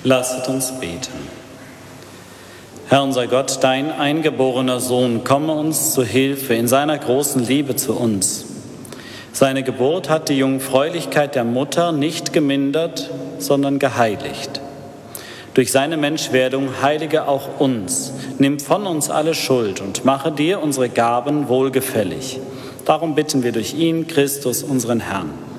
Lasset uns beten. Herr unser Gott, dein eingeborener Sohn, komme uns zu Hilfe in seiner großen Liebe zu uns. Seine Geburt hat die Jungfräulichkeit der Mutter nicht gemindert, sondern geheiligt. Durch seine Menschwerdung heilige auch uns, nimm von uns alle Schuld und mache dir unsere Gaben wohlgefällig. Darum bitten wir durch ihn, Christus, unseren Herrn.